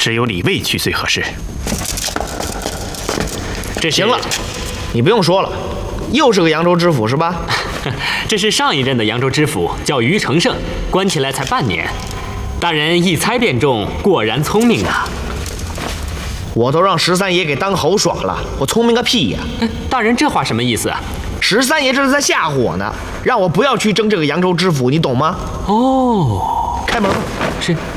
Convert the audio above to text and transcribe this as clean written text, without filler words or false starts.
只有李卫去最合适。 这行了，你不用说了，又是个扬州知府是吧？ 这是上一任的扬州知府，叫于承胜，关起来才半年。大人一猜便中，果然聪明啊！ 我都让13爷给当猴耍了，我聪明个屁呀！ 大人这话什么意思啊 ？13爷这是在吓唬我呢，让我不要去争这个扬州知府，你懂吗？ 哦， 开门吧。 是。